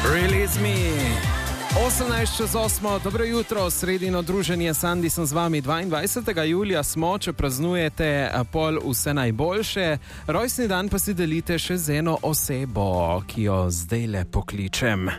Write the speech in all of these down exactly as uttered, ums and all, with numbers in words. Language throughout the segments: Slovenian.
Release me. osemnajst čez osmo, dobro jutro, sredino druženje, Sandi sem z vami. dvaindvajsetega julija smo, če praznujete pol vse najboljše, rojstni dan pa si delite še z eno osebo, ki jo zdajle pokličem.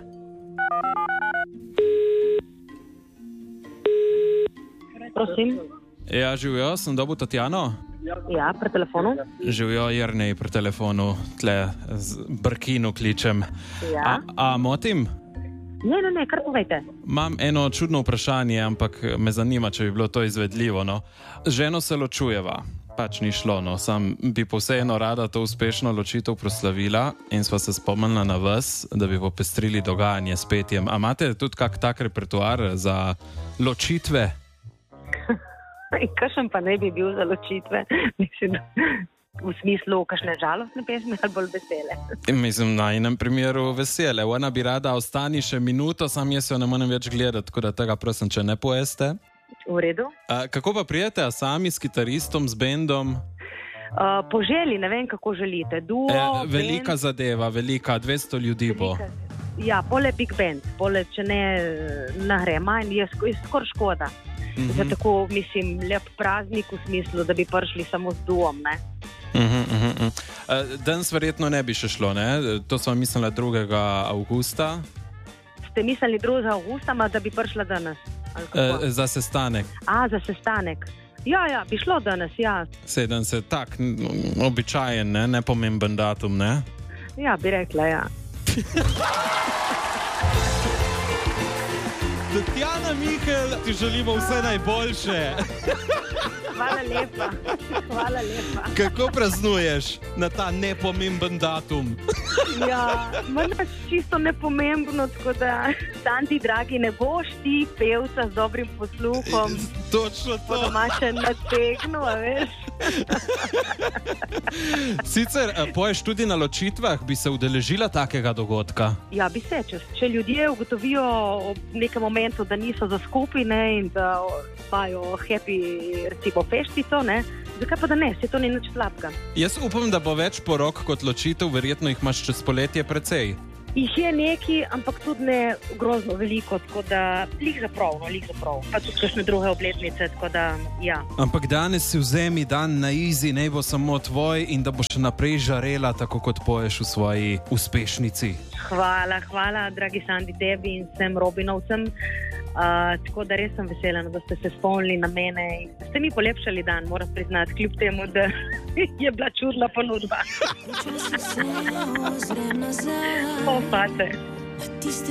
Prosim. Ja, živijo, sem dobil Tatjano. Ja, pri telefonu. Živijo, Jernej pri telefonu, tle z Brkinu kličem. Ja. A, a motim? Ne, ne, ne, kar povejte. Imam eno čudno vprašanje, ampak me zanima, če bi bilo to izvedljivo. No. Ženo se ločujeva, pač ni šlo, no. Sam bi pa vseeno rada to uspešno ločitev proslavila in sva se spomnila na vas, da bi popestrili dogajanje s petjem. A imate tudi kak tak repertoar za ločitve? Kakšen pa ne bi bil za ločitve? Mislim, v smislu kakšne žalostne pesmi ali bolj vesele? Mislim, na enem primeru vesele. Ona bi rada ostani še minuto, sam jaz jo ne morem več gledati, tako da tega prosim, če ne pojeste. V redu. A, kako pa prijete, a sami s kitaristom, s bendom? Uh, po želi, ne vem, kako želite. Duo, e, velika band, zadeva, velika, dvesto ljudi bo. velika, ja, pole big band, pole, če ne nahre manj, je skoraj škoda. Mm-hmm. Za tako, mislim, lep praznik v smislu, da bi prišli samo z duom, ne? Mm-hmm, mm-hmm. Danes verjetno ne bi še šlo, ne? To smo mislili drugega avgusta. Ste mislili drugega avgusta, ma da bi prišla danes? E, za sestanek. A, za sestanek. Ja, ja, bi šlo danes, ja. Sedem se tak, običajen, ne? Nepomemben datum, ne? Ja, bi rekla, ja. Tatjana Mikel, ti želimo vse najboljše. Hvala lepa, hvala lepa. Kako praznuješ na ta nepomemben datum? Ja, meni je čisto nepomembno, tako da, Sandi, dragi, ne boš ti pevca z dobrim posluhom. Točno to. Po domače nategnu, a veš? Sicer, poješ tudi na ločitvah, bi se udeležila takega dogodka? Ja, bi se, če, če ljudje ugotovijo v nekem momentu, da niso za skupine in da imajo happy, recimo, feštico, ne? Zakaj pa da ne? Se to ni nič slabega. Jaz upam, da bo več porok kot ločitev, verjetno jih imaš čez poletje precej. Jih je neki, ampak tudi ne grozno veliko, tako da lih zaprav, no, lih zaprav. Pa tudi kakšne druge obletnice, tako da, ja. Ampak danes si vzemi dan na izi, naj bo samo tvoj in da bo še naprej žarela, tako kot poješ v svoji uspešnici. Hvala, hvala, dragi Sandi, tebi in vsem Robinovcem. Uh, tako da res sem vesela, da ste se spomnili na mene in ste mi polepšali dan, moram priznati, kljub temu, da je bila čudna ponudba. O, fate.